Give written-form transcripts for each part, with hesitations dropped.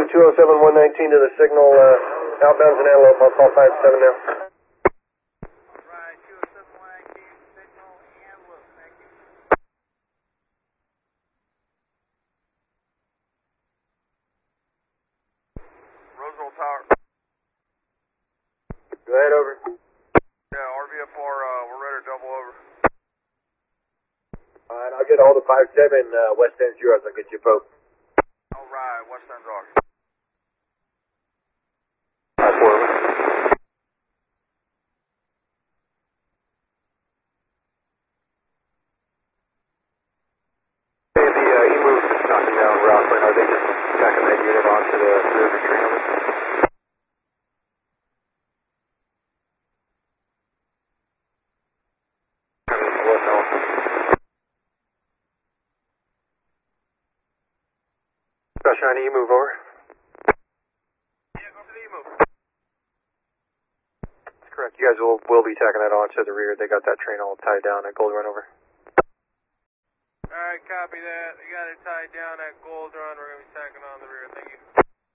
207-119 to the signal, outbounds in Antelope. I'll call 57 now. Right, 207-119, signal Antelope, thank you. Roosevelt Tower. Go ahead, over. Yeah, RVFR, we're ready to double over. Alright, I'll get a hold of 57, West End Zeros. I'll get you a Pope. Alright, West Ends are. The E-move knocking down Rockland. Are they just backing that unit onto the river trail? Pressure on E-move, over. Yeah, go for the E-move. That's correct. You guys will be tacking that onto the rear. They got that train all tied down at Gold Run, over. Alright, copy that. You got it tied down at Gold Run. We're going to be tacking on the rear. Thank you.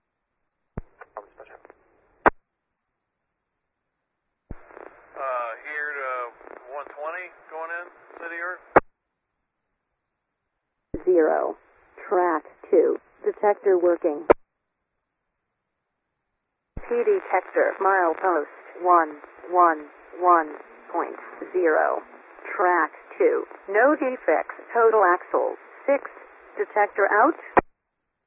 Here to 120 going in, City Earth. 0. Track 2. Detector working. T detector. Milepost 111.0. Track 2. No defects. Total axles 6. Detector out.